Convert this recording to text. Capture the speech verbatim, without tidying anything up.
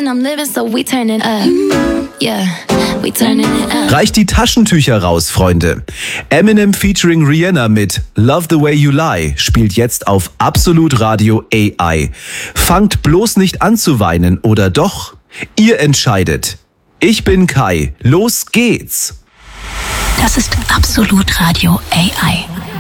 and I'm living, so we turning up. Yeah, we turning it up. Reicht die Taschentücher raus, Freunde. Eminem featuring Rihanna mit Love the Way You Lie spielt jetzt auf Absolut Radio A I. Fangt bloß nicht an zu weinen, oder doch? Ihr entscheidet. Ich bin Kai. Los geht's. Das ist Absolut Radio A I.